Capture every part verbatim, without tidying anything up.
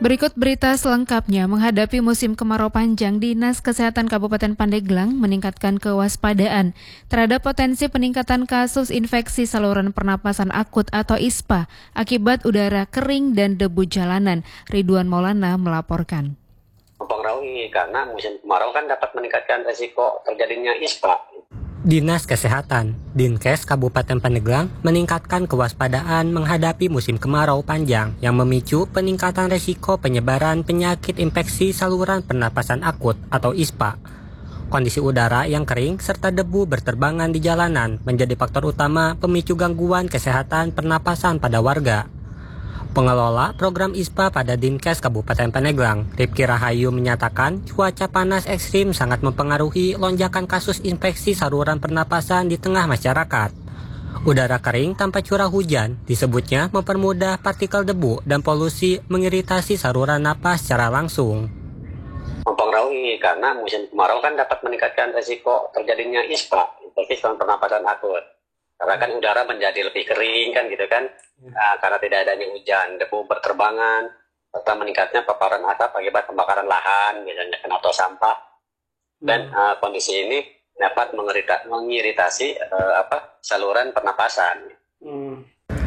Berikut berita selengkapnya. Menghadapi musim kemarau panjang, Dinas Kesehatan Kabupaten Pandeglang meningkatkan kewaspadaan terhadap potensi peningkatan kasus infeksi saluran pernapasan akut atau I S P A akibat udara kering dan debu jalanan. Ridwan Maulana melaporkan. Mempengaruhi karena musim kemarau kan dapat meningkatkan resiko terjadinya I S P A. Dinas Kesehatan, Dinkes Kabupaten Pandeglang meningkatkan kewaspadaan menghadapi musim kemarau panjang yang memicu peningkatan resiko penyebaran penyakit infeksi saluran pernapasan akut atau I S P A. Kondisi udara yang kering serta debu berterbangan di jalanan menjadi faktor utama pemicu gangguan kesehatan pernapasan pada warga. Pengelola program I S P A pada Dinkes Kabupaten Pandeglang, Ripki Rahayu menyatakan cuaca panas ekstrim sangat mempengaruhi lonjakan kasus infeksi saluran pernapasan di tengah masyarakat. Udara kering tanpa curah hujan disebutnya mempermudah partikel debu dan polusi mengiritasi saluran napas secara langsung. Mempengaruhi karena musim kemarau kan dapat meningkatkan resiko terjadinya I S P A, infeksi saluran pernapasan akut. Karena kan udara menjadi lebih kering kan gitu kan, nah, karena tidak adanya hujan, debu berterbangan, serta meningkatnya paparan asap akibat pembakaran lahan, misalnya atau sampah, dan hmm. uh, kondisi ini dapat mengerita, mengiritasi uh, apa saluran pernapasan. Hmm.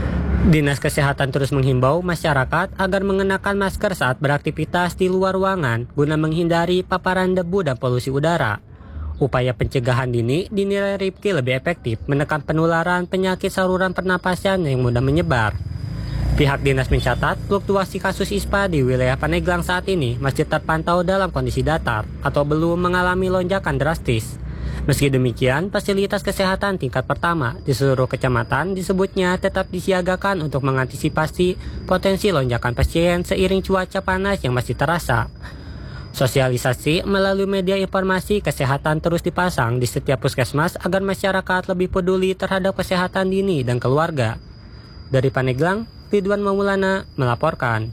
Dinas Kesehatan terus menghimbau masyarakat agar mengenakan masker saat beraktivitas di luar ruangan guna menghindari paparan debu dan polusi udara. Upaya pencegahan dini dinilai Ripki lebih efektif menekan penularan penyakit saluran pernapasan yang mudah menyebar. Pihak dinas mencatat fluktuasi kasus I S P A di wilayah Pandeglang saat ini masih terpantau dalam kondisi datar atau belum mengalami lonjakan drastis. Meski demikian, fasilitas kesehatan tingkat pertama di seluruh kecamatan disebutnya tetap disiagakan untuk mengantisipasi potensi lonjakan pasien seiring cuaca panas yang masih terasa. Sosialisasi melalui media informasi kesehatan terus dipasang di setiap puskesmas agar masyarakat lebih peduli terhadap kesehatan dini dan keluarga. Dari Pandeglang, Ridwan Maulana melaporkan.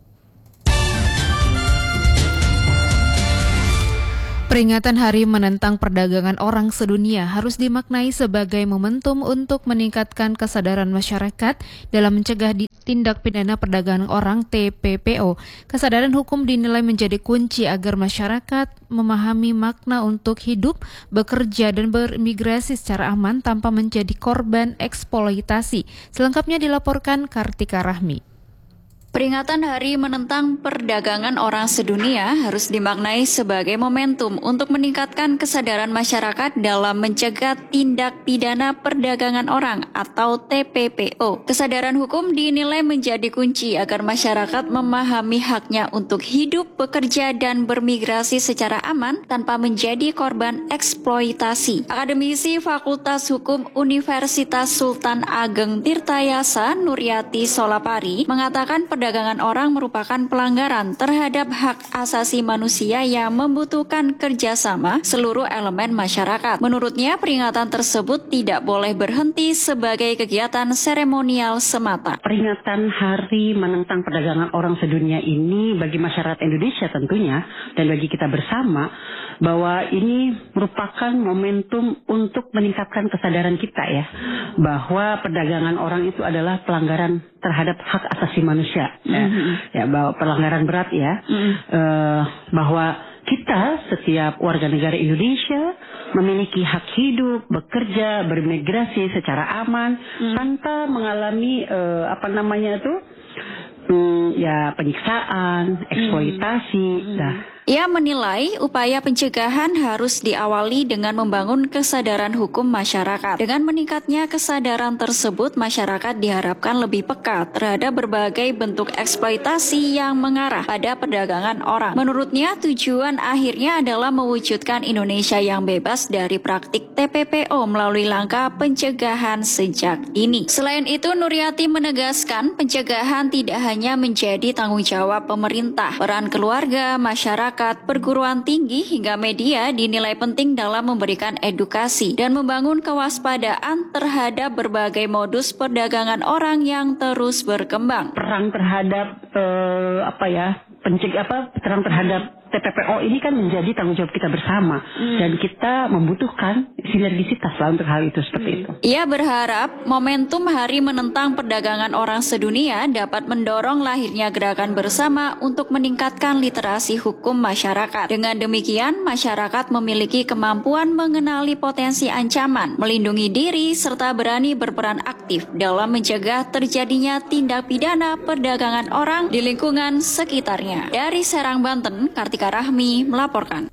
Peringatan Hari Menentang Perdagangan Orang Sedunia harus dimaknai sebagai momentum untuk meningkatkan kesadaran masyarakat dalam mencegah tindak pidana perdagangan orang T P P O. Kesadaran hukum dinilai menjadi kunci agar masyarakat memahami makna untuk hidup, bekerja, dan bermigrasi secara aman tanpa menjadi korban eksploitasi. Selengkapnya dilaporkan Kartika Rahmi. Peringatan Hari Menentang Perdagangan Orang Sedunia harus dimaknai sebagai momentum untuk meningkatkan kesadaran masyarakat dalam mencegah tindak pidana perdagangan orang atau T P P O. Kesadaran hukum dinilai menjadi kunci agar masyarakat memahami haknya untuk hidup, bekerja, dan bermigrasi secara aman tanpa menjadi korban eksploitasi. Akademisi Fakultas Hukum Universitas Sultan Ageng Tirtayasa Nuryati Solapari mengatakan perdagangan orang merupakan pelanggaran terhadap hak asasi manusia yang membutuhkan kerjasama seluruh elemen masyarakat. Menurutnya, peringatan tersebut tidak boleh berhenti sebagai kegiatan seremonial semata. Peringatan Hari Menentang Perdagangan Orang Sedunia ini bagi masyarakat Indonesia tentunya dan bagi kita bersama bahwa ini merupakan momentum untuk meningkatkan kesadaran kita ya bahwa perdagangan orang itu adalah pelanggaran terhadap hak asasi manusia. Mm-hmm. Ya, bahwa pelanggaran berat ya, mm-hmm. uh, bahwa kita setiap warga negara Indonesia memiliki hak hidup, bekerja, bermigrasi secara aman mm-hmm. tanpa mengalami uh, apa namanya itu, um, ya penyiksaan, eksploitasi. Mm-hmm. Nah, ia menilai upaya pencegahan harus diawali dengan membangun kesadaran hukum masyarakat. Dengan meningkatnya kesadaran tersebut, masyarakat diharapkan lebih peka terhadap berbagai bentuk eksploitasi yang mengarah pada perdagangan orang. Menurutnya, tujuan akhirnya adalah mewujudkan Indonesia yang bebas dari praktik T P P O melalui langkah pencegahan sejak dini. Selain itu, Nuryati menegaskan pencegahan tidak hanya menjadi tanggung jawab pemerintah, peran keluarga, masyarakat, perguruan tinggi hingga media dinilai penting dalam memberikan edukasi dan membangun kewaspadaan terhadap berbagai modus perdagangan orang yang terus berkembang. Perang terhadap uh, apa ya pencegah apa perang terhadap T P P O ini kan menjadi tanggung jawab kita bersama hmm. dan kita membutuhkan sinergisitas lah untuk hal itu seperti hmm. itu. Ia berharap momentum Hari Menentang Perdagangan Orang Sedunia dapat mendorong lahirnya gerakan bersama untuk meningkatkan literasi hukum masyarakat. Dengan demikian, masyarakat memiliki kemampuan mengenali potensi ancaman, melindungi diri, serta berani berperan aktif dalam mencegah terjadinya tindak pidana perdagangan orang di lingkungan sekitarnya. Dari Serang, Banten, Kartika Rahmi melaporkan.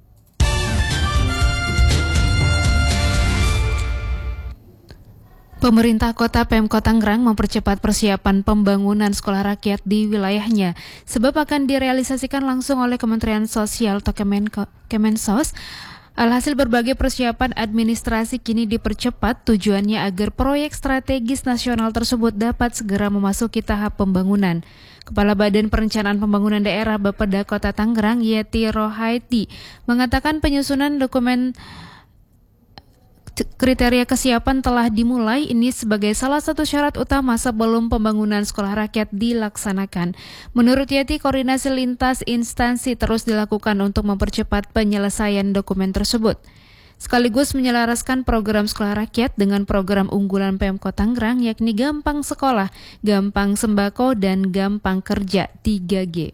Pemerintah Kota Pemkot Tangerang mempercepat persiapan pembangunan sekolah rakyat di wilayahnya, sebab akan direalisasikan langsung oleh Kementerian Sosial atau Kemensos. Alhasil berbagai persiapan administrasi kini dipercepat, tujuannya agar proyek strategis nasional tersebut dapat segera memasuki tahap pembangunan. Kepala Badan Perencanaan Pembangunan Daerah Bapeda Kota Tangerang, Yeti Rohaiti, mengatakan penyusunan dokumen kriteria kesiapan telah dimulai ini sebagai salah satu syarat utama sebelum pembangunan sekolah rakyat dilaksanakan. Menurut Yeti, koordinasi lintas instansi terus dilakukan untuk mempercepat penyelesaian dokumen tersebut, sekaligus menyelaraskan program sekolah rakyat dengan program unggulan Pemkot Tangerang, yakni Gampang Sekolah, Gampang Sembako, dan Gampang Kerja tiga G.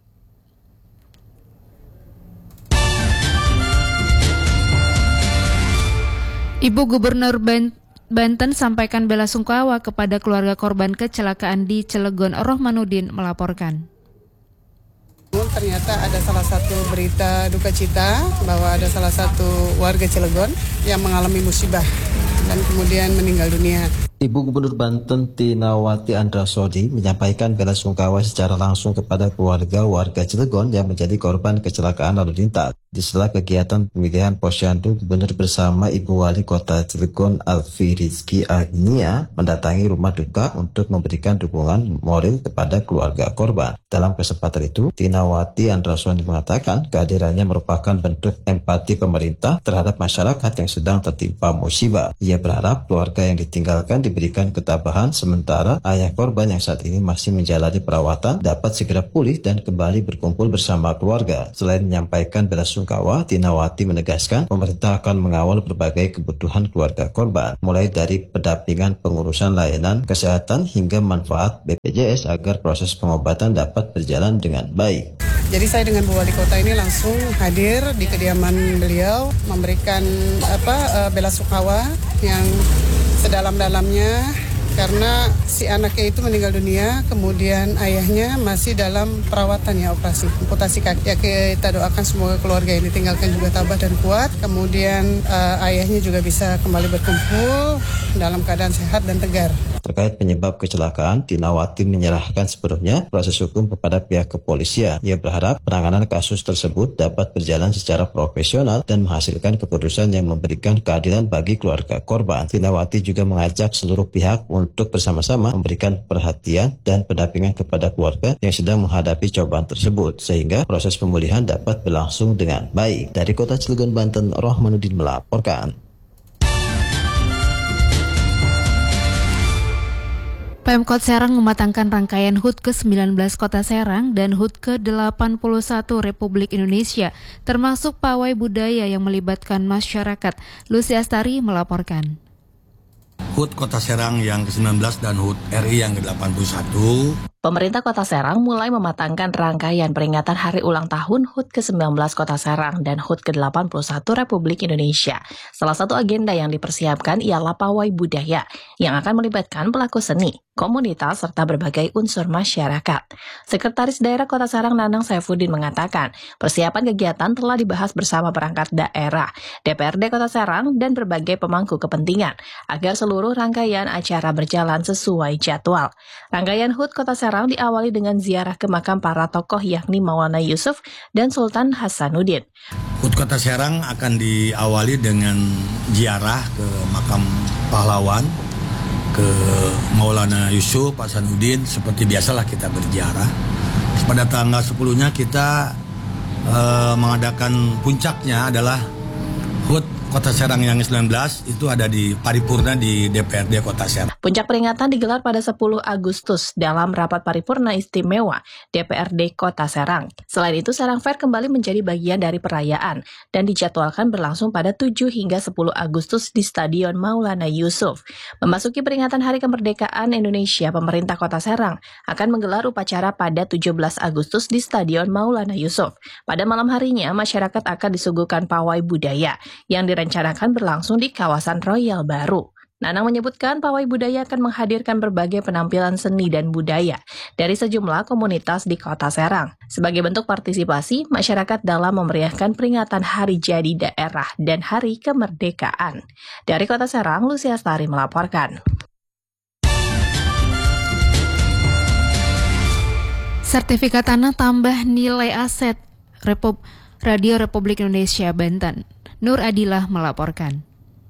Ibu Gubernur Banten sampaikan bela sungkawa kepada keluarga korban kecelakaan di Cilegon. Rohmanuddin melaporkan. Ternyata ada salah satu berita duka cita bahwa ada salah satu warga Cilegon yang mengalami musibah dan kemudian meninggal dunia. Ibu Gubernur Banten Tinawati Andrasodi menyampaikan bela sungkawa secara langsung kepada keluarga warga Cilegon yang menjadi korban kecelakaan lalu lintas. Di sela kegiatan pemilihan Posyandu, Gubernur bersama Ibu Wali Kota Cilegon Alfi Rizky Agnia mendatangi rumah duka untuk memberikan dukungan moral kepada keluarga korban. Dalam kesempatan itu, Tinawati Andrasodi mengatakan kehadirannya merupakan bentuk empati pemerintah terhadap masyarakat yang sedang tertimpa musibah. Ia berharap keluarga yang ditinggalkan diberikan ketabahan, sementara ayah korban yang saat ini masih menjalani perawatan dapat segera pulih dan kembali berkumpul bersama keluarga. Selain menyampaikan bela sungkawa, Tinawati menegaskan pemerintah akan mengawal berbagai kebutuhan keluarga korban, mulai dari pendampingan pengurusan layanan kesehatan hingga manfaat B P J S agar proses pengobatan dapat berjalan dengan baik. Jadi saya dengan Bu Wali Kota ini langsung hadir di kediaman beliau, memberikan apa uh, bela sungkawa yang sedalam-dalamnya karena si anaknya itu meninggal dunia, kemudian ayahnya masih dalam perawatan ya, operasi amputasi kaki. Ya, kita doakan semoga keluarga ini tinggalkan juga tabah dan kuat, kemudian uh, ayahnya juga bisa kembali berkumpul dalam keadaan sehat dan tegar. Terkait penyebab kecelakaan, Tinawati menyerahkan sepenuhnya proses hukum kepada pihak kepolisian. Ia berharap penanganan kasus tersebut dapat berjalan secara profesional dan menghasilkan keputusan yang memberikan keadilan bagi keluarga korban. Tinawati juga mengajak seluruh pihak untuk bersama-sama memberikan perhatian dan pendampingan kepada keluarga yang sedang menghadapi cobaan tersebut, sehingga proses pemulihan dapat berlangsung dengan baik. Dari Kota Cilegon, Banten, Rohmanuddin melaporkan. Pemkot Serang mematangkan rangkaian H U T ke sembilan belas Kota Serang dan H U T ke delapan puluh satu Republik Indonesia, termasuk pawai budaya yang melibatkan masyarakat. Lucy Astari melaporkan. H U T Kota Serang yang ke sembilan belas dan H U T R I yang ke delapan puluh satu. Pemerintah Kota Serang mulai mematangkan rangkaian peringatan hari ulang tahun H U T ke sembilan belas Kota Serang dan H U T ke delapan puluh satu Republik Indonesia. Salah satu agenda yang dipersiapkan ialah pawai budaya yang akan melibatkan pelaku seni, komunitas, serta berbagai unsur masyarakat. Sekretaris Daerah Kota Serang Nanang Saifuddin mengatakan, persiapan kegiatan telah dibahas bersama perangkat daerah, D P R D Kota Serang, dan berbagai pemangku kepentingan agar seluruh rangkaian acara berjalan sesuai jadwal. Rangkaian H U T Kota Serang diawali dengan ziarah ke makam para tokoh yakni Maulana Yusuf dan Sultan Hasanuddin. H U T Kota Serang akan diawali dengan ziarah ke makam pahlawan, ke Maulana Yusuf, Hasanuddin, seperti biasalah kita berziarah. Pada tanggal sepuluhnya kita uh, mengadakan puncaknya adalah H U T Kota Serang yang sembilan belas itu ada di paripurna di D P R D Kota Serang. Puncak peringatan digelar pada sepuluh Agustus dalam rapat paripurna istimewa D P R D Kota Serang. Selain itu, Serang Fair kembali menjadi bagian dari perayaan dan dijadwalkan berlangsung pada tujuh hingga sepuluh Agustus di Stadion Maulana Yusuf. Memasuki peringatan Hari Kemerdekaan Indonesia, pemerintah Kota Serang akan menggelar upacara pada tujuh belas Agustus di Stadion Maulana Yusuf. Pada malam harinya, masyarakat akan disuguhkan pawai budaya yang direncanakan berlangsung di kawasan Royal Baru. Nanang menyebutkan pawai budaya akan menghadirkan berbagai penampilan seni dan budaya dari sejumlah komunitas di Kota Serang. Sebagai bentuk partisipasi masyarakat dalam memeriahkan peringatan Hari Jadi Daerah dan Hari Kemerdekaan. Dari Kota Serang, Lucia Astari melaporkan. Sertifikat tanah tambah nilai aset Repub- Radio Republik Indonesia Banten. Nur Adilah melaporkan.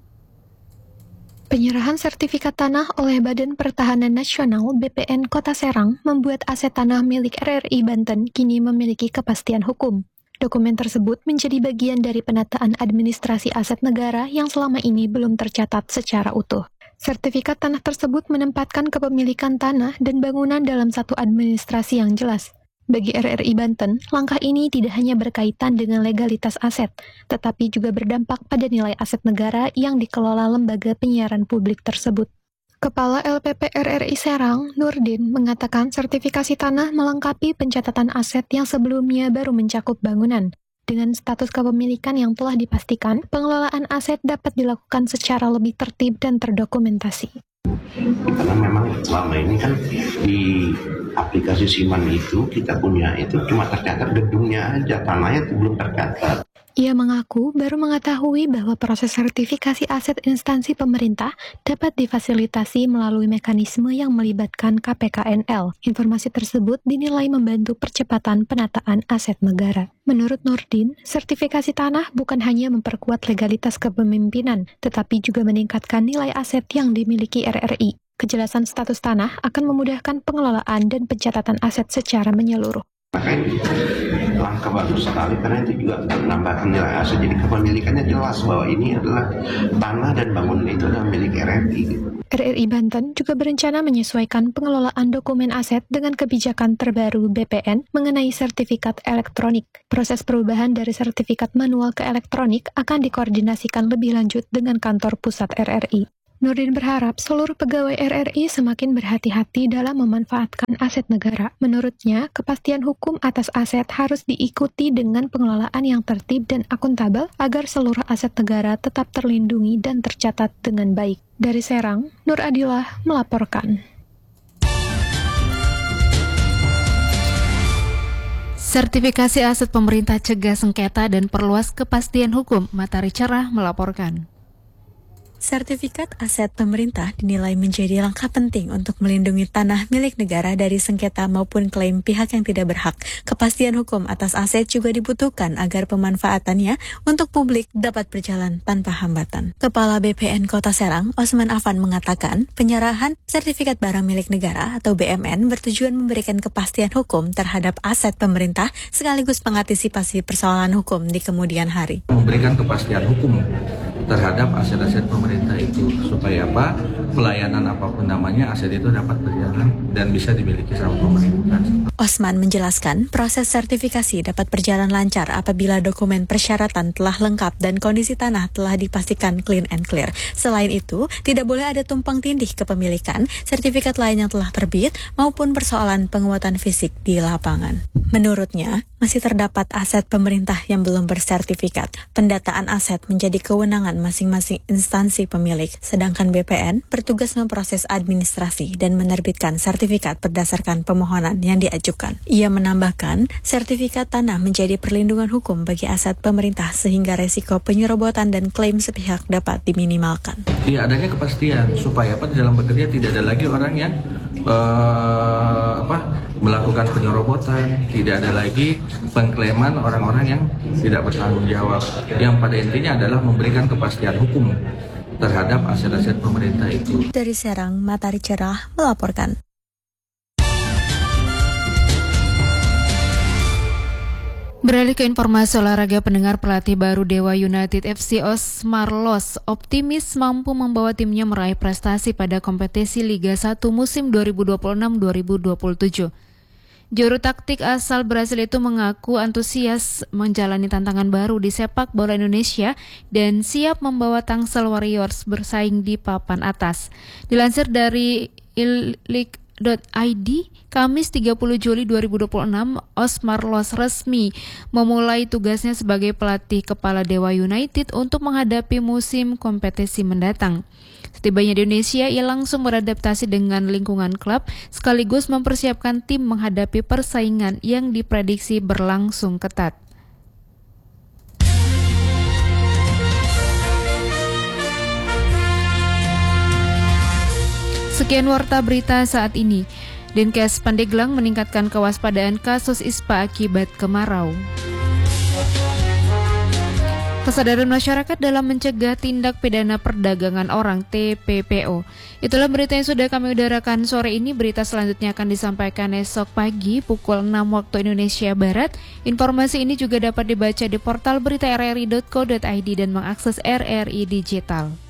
Penyerahan sertifikat tanah oleh Badan Pertahanan Nasional B P N Kota Serang membuat aset tanah milik R R I Banten kini memiliki kepastian hukum. Dokumen tersebut menjadi bagian dari penataan administrasi aset negara yang selama ini belum tercatat secara utuh. Sertifikat tanah tersebut menempatkan kepemilikan tanah dan bangunan dalam satu administrasi yang jelas. Bagi R R I Banten, langkah ini tidak hanya berkaitan dengan legalitas aset, tetapi juga berdampak pada nilai aset negara yang dikelola lembaga penyiaran publik tersebut. Kepala L P P R R I Serang, Nurdin, mengatakan sertifikasi tanah melengkapi pencatatan aset yang sebelumnya baru mencakup bangunan. Dengan status kepemilikan yang telah dipastikan, pengelolaan aset dapat dilakukan secara lebih tertib dan terdokumentasi. Karena memang selama ini kan di aplikasi Siman itu kita punya itu cuma tercatat gedungnya aja, tanahnya itu belum tercatat. Ia mengaku baru mengetahui bahwa proses sertifikasi aset instansi pemerintah dapat difasilitasi melalui mekanisme yang melibatkan K P K N L. Informasi tersebut dinilai membantu percepatan penataan aset negara. Menurut Nurdin, sertifikasi tanah bukan hanya memperkuat legalitas kepemimpinan, tetapi juga meningkatkan nilai aset yang dimiliki R R I. Kejelasan status tanah akan memudahkan pengelolaan dan pencatatan aset secara menyeluruh. Maka ini langkah bagus sekali karena itu juga menambahkan nilai aset. Jadi kepemilikannya jelas bahwa ini adalah tanah dan bangunan itu adalah milik R R I. R R I Banten juga berencana menyesuaikan pengelolaan dokumen aset dengan kebijakan terbaru B P N mengenai sertifikat elektronik. Proses perubahan dari sertifikat manual ke elektronik akan dikoordinasikan lebih lanjut dengan kantor pusat R R I. Nurdin berharap seluruh pegawai R R I semakin berhati-hati dalam memanfaatkan aset negara. Menurutnya, kepastian hukum atas aset harus diikuti dengan pengelolaan yang tertib dan akuntabel agar seluruh aset negara tetap terlindungi dan tercatat dengan baik. Dari Serang, Nur Adilah melaporkan. Sertifikasi aset pemerintah cegah sengketa dan perluas kepastian hukum. Matahari Cerah melaporkan. Sertifikat aset pemerintah dinilai menjadi langkah penting untuk melindungi tanah milik negara dari sengketa maupun klaim pihak yang tidak berhak. Kepastian hukum atas aset juga dibutuhkan agar pemanfaatannya untuk publik dapat berjalan tanpa hambatan. Kepala B P N Kota Serang, Osman Afan, mengatakan penyerahan sertifikat barang milik negara atau B M N bertujuan memberikan kepastian hukum terhadap aset pemerintah sekaligus mengantisipasi persoalan hukum di kemudian hari. Memberikan kepastian hukum terhadap aset-aset pemerintah itu supaya apa, pelayanan apapun namanya aset itu dapat berjalan dan bisa dimiliki sama pemerintah. Osman menjelaskan proses sertifikasi dapat berjalan lancar apabila dokumen persyaratan telah lengkap dan kondisi tanah telah dipastikan clean and clear. Selain itu, tidak boleh ada tumpang tindih kepemilikan, sertifikat lain yang telah terbit maupun persoalan penguatan fisik di lapangan. Menurutnya, masih terdapat aset pemerintah yang belum bersertifikat. Pendataan aset menjadi kewenangan masing-masing instansi pemilik, sedangkan B P N bertugas memproses administrasi dan menerbitkan sertifikat berdasarkan permohonan yang diajukan. Ia menambahkan, sertifikat tanah menjadi perlindungan hukum bagi aset pemerintah sehingga resiko penyerobotan dan klaim sepihak dapat diminimalkan. Iya, adanya kepastian supaya apa di dalam bekerja tidak ada lagi orang yang uh, apa melakukan penyerobotan, tidak ada lagi pengklaiman orang-orang yang tidak bertanggung jawab. Yang pada intinya adalah memberikan kepastian hukum terhadap aset-aset pemerintah itu. Dari Serang, Matahari Cerah melaporkan. Beralih ke informasi olahraga, pendengar, pelatih baru Dewa United F C Osmar Loss optimis mampu membawa timnya meraih prestasi pada kompetisi Liga satu musim dua ribu dua puluh enam dua ribu dua puluh tujuh. Juru taktik asal Brasil itu mengaku antusias menjalani tantangan baru di sepak bola Indonesia dan siap membawa Tangsel Warriors bersaing di papan atas. Dilansir dari ilik dot i d, Kamis tiga puluh Juli dua ribu dua puluh enam, Osmar Loss resmi memulai tugasnya sebagai pelatih kepala Dewa United untuk menghadapi musim kompetisi mendatang. Setibanya di Indonesia, ia langsung beradaptasi dengan lingkungan klub sekaligus mempersiapkan tim menghadapi persaingan yang diprediksi berlangsung ketat. Sekian warta berita saat ini. Dinkes Pandeglang meningkatkan kewaspadaan kasus ispa akibat kemarau. Kesadaran masyarakat dalam mencegah tindak pidana perdagangan orang T P P O. Itulah berita yang sudah kami udarakan sore ini. Berita selanjutnya akan disampaikan esok pagi pukul enam waktu Indonesia Barat. Informasi ini juga dapat dibaca di portal berita r r i dot co dot i d dan mengakses R R I Digital.